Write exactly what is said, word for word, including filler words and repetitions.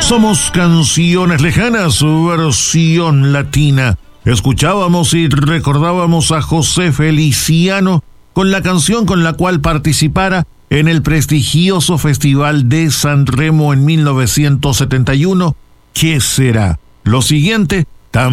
Somos Canciones Lejanas, su versión latina. Escuchábamos y recordábamos a José Feliciano con la canción con la cual participara en el prestigioso Festival de San Remo en mil novecientos setenta y uno, ¿Qué será? Lo siguiente